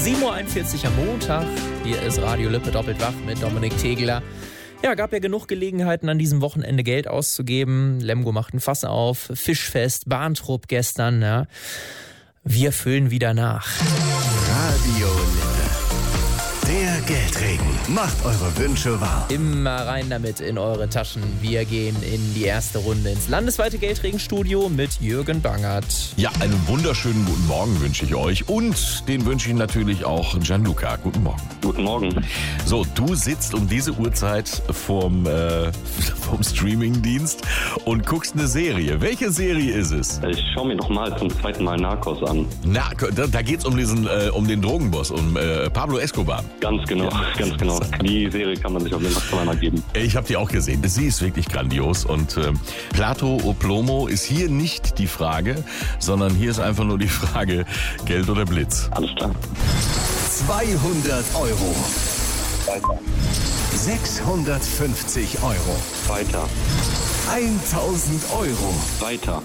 7.41 Uhr am Montag. Hier ist Radio Lippe doppelt wach mit Dominik Tegeler. Ja, gab ja genug Gelegenheiten, an diesem Wochenende Geld auszugeben. Lemgo macht ein Fass auf, Fischfest, Bahntrupp gestern. Ja. Wir füllen wieder nach. Radio Lippe. Der Geldregen macht eure Wünsche wahr. Immer rein damit in eure Taschen. Wir gehen in die erste Runde ins landesweite Geldregenstudio mit Jürgen Bangert. Ja, einen wunderschönen guten Morgen wünsche ich euch und den wünsche ich natürlich auch Gianluca. Guten Morgen. Guten Morgen. So, du sitzt um diese Uhrzeit vom Streamingdienst und guckst eine Serie. Welche Serie ist es? Ich schaue mir nochmal zum zweiten Mal Narcos an. Da geht's um den Drogenboss, um Pablo Escobar. Ganz genau, ganz genau. Die Serie kann man sich auf jeden Fall zweimal geben. Ich habe die auch gesehen. Sie ist wirklich grandios und Plato o Plomo ist hier nicht die Frage, sondern hier ist einfach nur die Frage Geld oder Blitz. Alles klar. 200 Euro. Weiter. 650 Euro. Weiter. 1000 Euro. Weiter.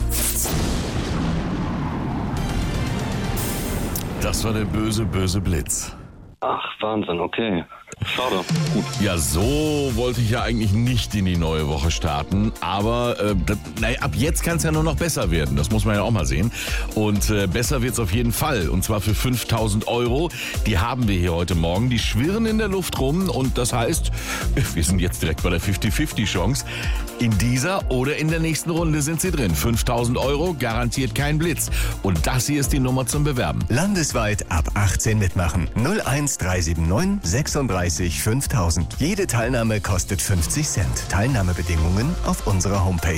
Das war der böse, böse Blitz. Ach, Wahnsinn, okay. Schade. Gut. Ja, so wollte ich ja eigentlich nicht in die neue Woche starten, aber ab jetzt kann es ja nur noch besser werden, das muss man ja auch mal sehen. Und besser wird es auf jeden Fall, und zwar für 5.000 Euro. Die haben wir hier heute Morgen, die schwirren in der Luft rum und das heißt, wir sind jetzt direkt bei der 50-50-Chance. In dieser oder in der nächsten Runde sind sie drin. 5.000 Euro, garantiert kein Blitz. Und das hier ist die Nummer zum Bewerben. Landesweit ab 18 mitmachen. 01379 36 5000. Jede Teilnahme kostet 50 Cent. Teilnahmebedingungen auf unserer Homepage.